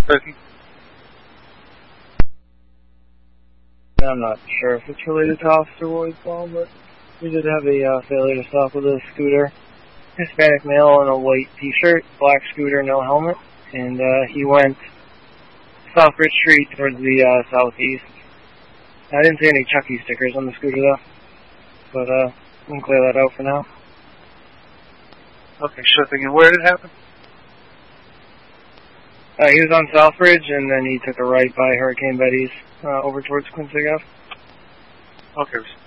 Turkey? I'm not sure if it's related to Officer Woisbaum, but we did have a failure to stop with a scooter. Hispanic male in a white t-shirt, black scooter, no helmet, and he went Southbridge Street towards the southeast. I didn't see any Chucky stickers on the scooter though, but we can clear that out for now. Okay, sure thing. And where did it happen? He was on Southbridge, and then he took a right by Hurricane Betty's over towards Quincy Ave. Okay.